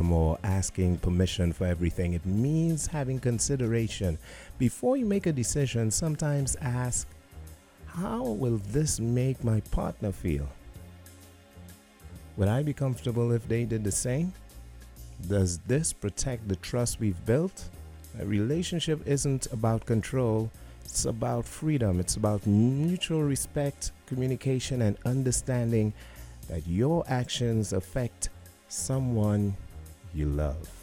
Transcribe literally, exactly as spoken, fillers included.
freedom or asking permission for everything. It means having consideration. Before you make a decision, sometimes ask, how will this make my partner feel? Would I be comfortable if they did the same? Does this protect the trust we've built? A relationship isn't about control. It's about freedom. It's about mutual respect, communication, and understanding that your actions affect someone you love.